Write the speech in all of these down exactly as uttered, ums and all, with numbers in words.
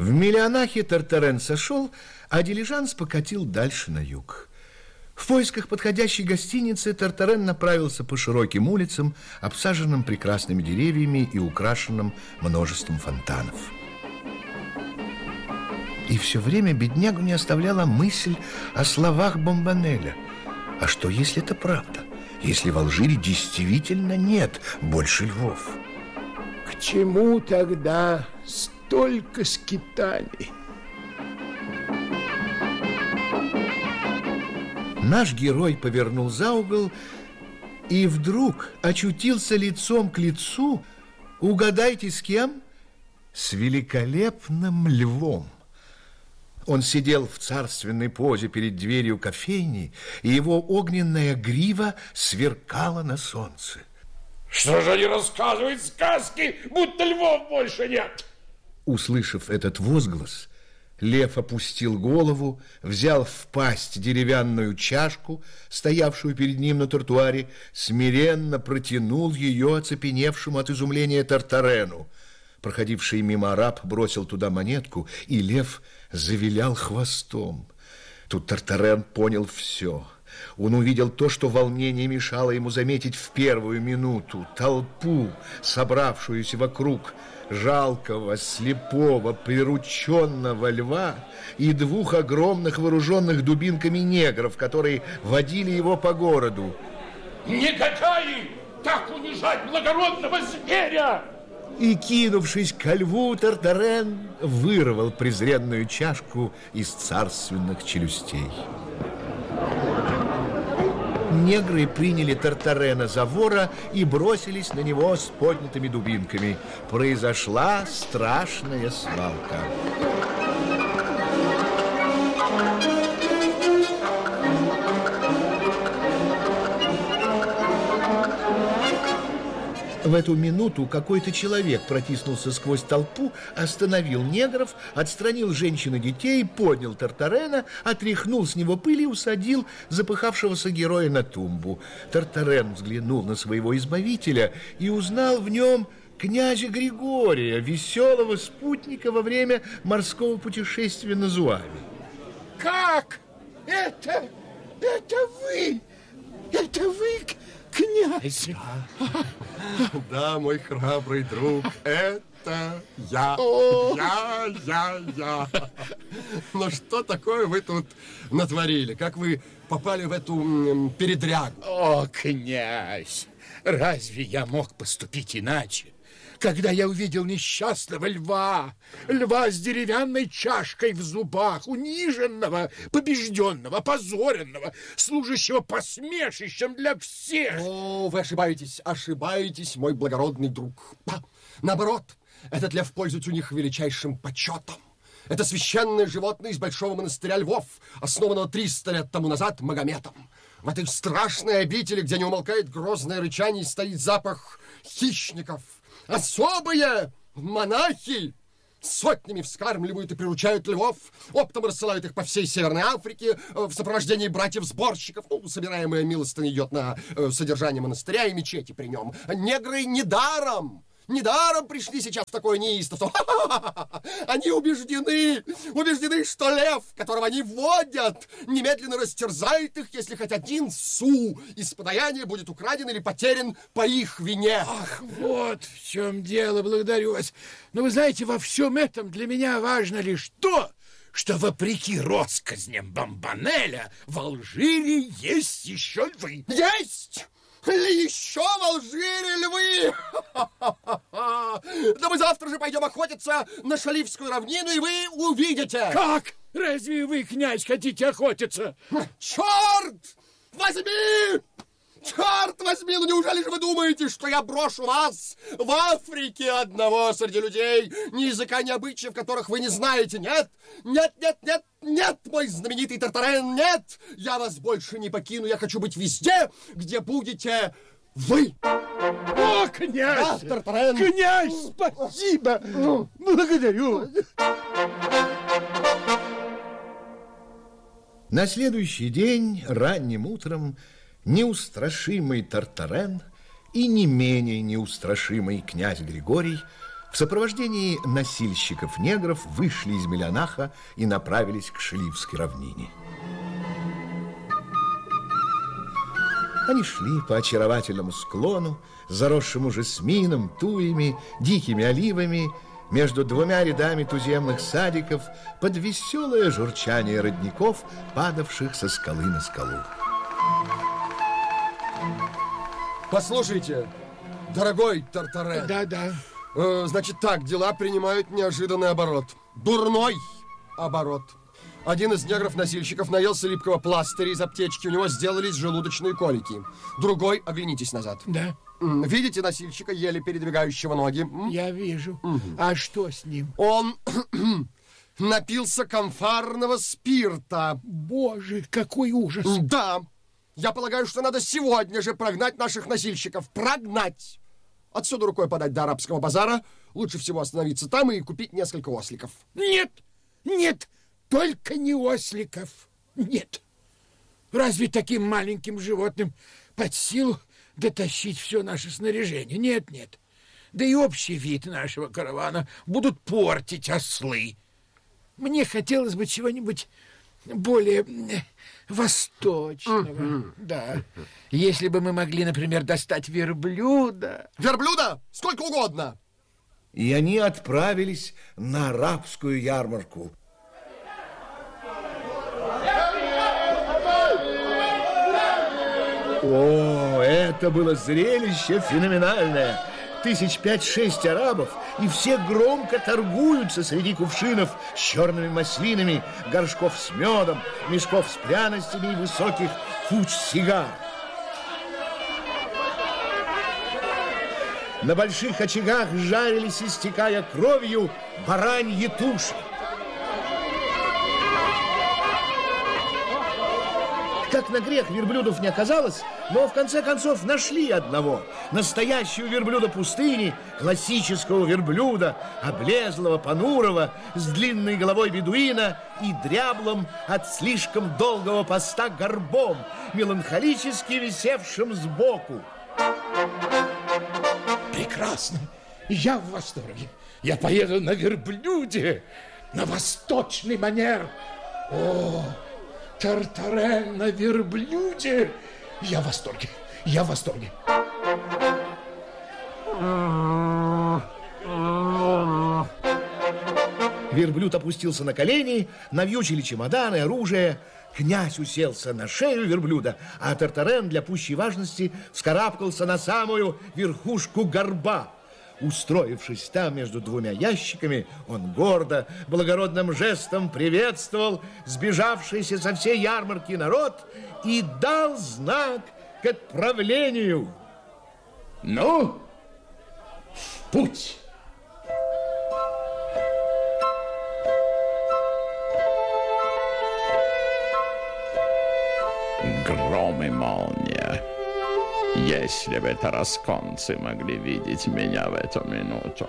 В Мелианахе Тартарен сошел, а дилижанс покатил дальше на юг. В поисках подходящей гостиницы Тартарен направился по широким улицам, обсаженным прекрасными деревьями и украшенным множеством фонтанов. И все время беднягу не оставляла мысль о словах Бомбанеля. А что, если это правда? Если в Алжире действительно нет больше львов? К чему тогда столько скитаний? Наш герой повернул за угол и вдруг очутился лицом к лицу, угадайте, с кем? С великолепным львом. Он сидел в царственной позе перед дверью кофейни, и его огненная грива сверкала на солнце. Что же они рассказывают сказки, будто львов больше нет? Услышав этот возглас, лев опустил голову, взял в пасть деревянную чашку, стоявшую перед ним на тротуаре, смиренно протянул ее оцепеневшему от изумления Тартарену. Проходивший мимо араб бросил туда монетку, и лев завилял хвостом. Тут Тартарен понял все. Он увидел то, что волнение мешало ему заметить в первую минуту: толпу, собравшуюся вокруг жалкого, слепого, прирученного льва и двух огромных вооруженных дубинками негров, которые водили его по городу. Негодяи! Так унижать благородного зверя! И, кинувшись ко льву, Тартарен вырвал презренную чашку из царственных челюстей. Негры приняли Тартарена за вора и бросились на него с поднятыми дубинками. Произошла страшная свалка. В эту минуту какой-то человек протиснулся сквозь толпу, остановил негров, отстранил женщин и детей, поднял Тартарена, отряхнул с него пыль и усадил запыхавшегося героя на тумбу. Тартарен взглянул на своего избавителя и узнал в нем князя Григория, веселого спутника во время морского путешествия на Зуаве. Как? Это... это вы? Это вы... князь! Да, мой храбрый друг, это я. Я, я, я. Но что такое вы тут натворили? Как вы попали в эту передрягу? О, князь, разве я мог поступить иначе? Когда я увидел несчастного льва, льва с деревянной чашкой в зубах, униженного, побежденного, опозоренного, служащего посмешищем для всех. О, вы ошибаетесь, ошибаетесь, мой благородный друг. Наоборот, этот лев пользуется у них величайшим почетом. Это священное животное из большого монастыря львов, основанного триста лет тому назад Магометом. В этой страшной обители, где не умолкает грозное рычание, стоит запах хищников. Особые монахи сотнями вскармливают и приручают львов, оптом рассылают их по всей Северной Африке в сопровождении братьев-сборщиков. Ну, собираемая милостыня идет на содержание монастыря и мечети при нем. Негры недаром, недаром пришли сейчас в такое неистовство. Они убеждены, убеждены, что лев, которого они водят, немедленно растерзает их, если хоть один су из подаяния будет украден или потерян по их вине. Ах, вот в чем дело, благодарю вас. Но вы знаете, во всем этом для меня важно лишь то, что вопреки россказням Бомбанеля в Алжире есть еще львы. Есть! Ли еще в Алжире львы! Да мы завтра же пойдем охотиться на Шалифскую равнину, и вы увидите! Как? Разве вы, князь, хотите охотиться? Черт возьми! Черт возьми, ну неужели же вы думаете, что я брошу вас в Африке одного среди людей, ни языка, ни обычаев, которых вы не знаете? Нет, нет, нет, нет, нет, мой знаменитый Тартарен, нет! Я вас больше не покину, я хочу быть везде, где будете вы. О, князь! Да, Тартарен! Князь, спасибо! Благодарю! На следующий день, ранним утром, неустрашимый Тартарен и не менее неустрашимый князь Григорий В сопровождении носильщиков-негров вышли из Мелионаха и направились к Шиливской равнине. Они шли по очаровательному склону, заросшему жасмином, туями, дикими оливами, между двумя рядами туземных садиков, под веселое журчание родников, падавших со скалы на скалу. Послушайте, дорогой Тартарен. Да, да. Э, значит так, дела принимают неожиданный оборот. Дурной оборот. Один из негров-носильщиков наелся липкого пластыря из аптечки. У него сделались желудочные колики. Другой, оглянитесь назад. Да. Видите носильщика, еле передвигающего ноги? Я вижу. Угу. А что с ним? Он напился камфорного спирта. Боже, какой ужас. Да. Я полагаю, что надо сегодня же прогнать наших носильщиков. Прогнать. Отсюда рукой подать до арабского базара. Лучше всего остановиться там и купить несколько осликов. Нет, нет, только не осликов. Нет. Разве таким маленьким животным под силу дотащить все наше снаряжение? Нет, нет. Да и общий вид нашего каравана будут портить ослы. Мне хотелось бы чего-нибудь более восточного. Mm-hmm. Да. Если бы мы могли, например, достать верблюда. Верблюда? Сколько угодно. И они отправились на арабскую ярмарку. О, это было зрелище феноменальное. Тысяч пять-шесть арабов, и все громко торгуются среди кувшинов с черными маслинами, горшков с медом, мешков с пряностями и высоких куч сигар. На больших очагах жарились, истекая кровью, бараньи туши. Как на грех, верблюдов не оказалось, но в конце концов нашли одного. Настоящего верблюда пустыни, классического верблюда, облезлого, понурого, с длинной головой бедуина и дряблым от слишком долгого поста горбом, меланхолически висевшим сбоку. Прекрасно. Я в восторге. Я поеду на верблюде, на восточный манер. О, Тартарен на верблюде. Я в восторге. Я в восторге. Верблюд опустился на колени, навьючили чемоданы, оружие. Князь уселся на шею верблюда, а Тартарен для пущей важности вскарабкался на самую верхушку горба. Устроившись там между двумя ящиками, он гордо, благородным жестом приветствовал сбежавшийся со всей ярмарки народ и дал знак к отправлению. Ну, в путь! Гром и молния. Если бы тарасконцы могли видеть меня в эту минуту.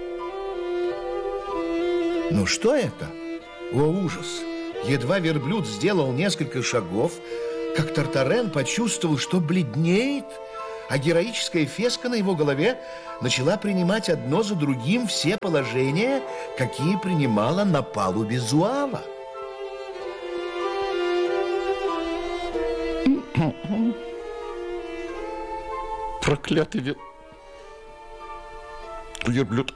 Ну что это? О, ужас! Едва верблюд сделал несколько шагов, как Тартарен почувствовал, что бледнеет, а героическая феска на его голове начала принимать одно за другим все положения, какие принимала на палубе Зуава. Проклятый вер... верблюд.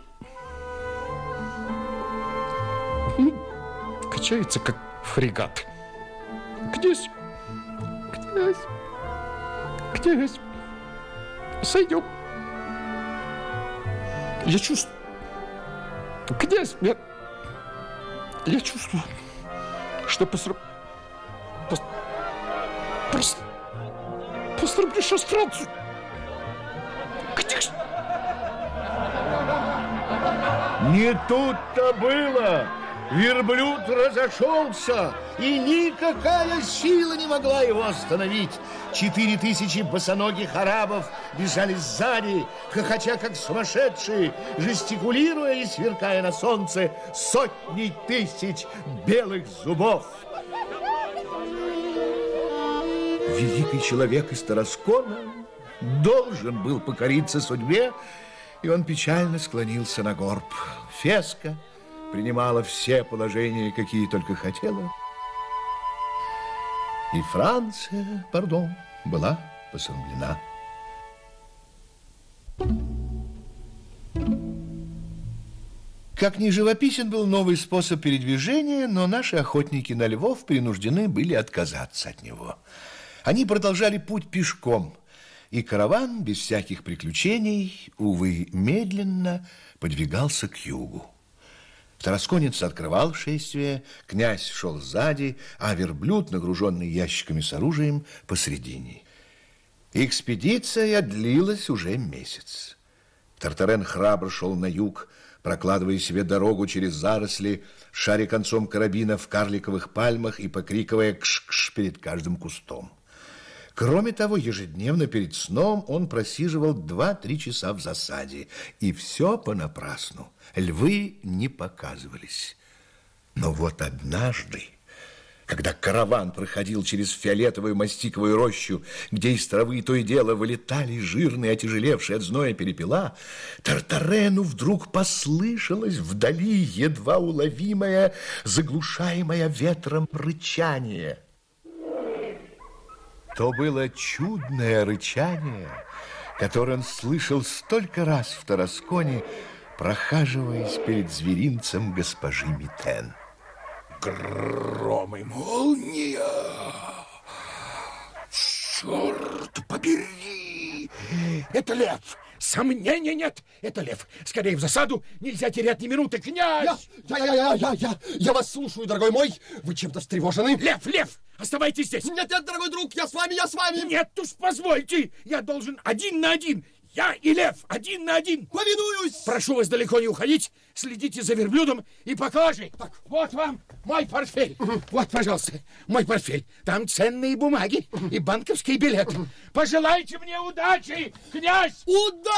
Качается, как фрегат. Князь, князь, князь, сойдем. Я чувствую... Князь, я... Я чувствую, что посру... Пос... Просто... Посрублю сейчас Францию. Не тут-то было. Верблюд разошелся, и никакая сила не могла его остановить. Четыре тысячи босоногих арабов бежали сзади, хохоча как сумасшедшие, жестикулируя и сверкая на солнце сотни тысяч белых зубов. Великий человек из Тараскона должен был покориться судьбе и он печально склонился на горб. Феска принимала все положения, какие только хотела, и Франция, пардон, была посрамлена. Как ни живописен был новый способ передвижения, но наши охотники на львов принуждены были отказаться от него. Они продолжали путь пешком, и караван без всяких приключений, увы, медленно подвигался к югу. Тарасконец открывал шествие, князь шел сзади, а верблюд, нагруженный ящиками с оружием, посредине. Экспедиция длилась уже месяц. Тартарен храбро шел на юг, прокладывая себе дорогу через заросли, шаря концом карабина в карликовых пальмах и покрикивая «кш-кш» перед каждым кустом. Кроме того, ежедневно перед сном он просиживал два-три часа в засаде, и все понапрасну. Львы не показывались. Но вот однажды, когда караван проходил через фиолетовую мастиковую рощу, где из травы то и дело вылетали жирные, отяжелевшие от зноя перепела, Тартарену вдруг послышалось вдали едва уловимое, заглушаемое ветром рычание. То было чудное рычание, которое он слышал столько раз в Тарасконе, прохаживаясь перед зверинцем госпожи Митен. Гром и молния! Черт побери! Это лев! Сомнений нет! Это лев! Скорее в засаду! Нельзя терять ни минуты, князь! Я, я, я, я, я, я, я вас слушаю, дорогой мой! Вы чем-то встревожены? Лев, лев! Оставайтесь здесь! Нет, нет, дорогой друг, я с вами, я с вами! Нет уж, позвольте! Я должен один на один! Я и лев, один на один. Повинуюсь! Прошу вас далеко не уходить. Следите за верблюдом и поклажей. Так. Вот вам мой портфель. Угу. Вот, пожалуйста, мой портфель. Там ценные бумаги угу. и банковский билет. Угу. Пожелайте мне удачи, князь! Удачи!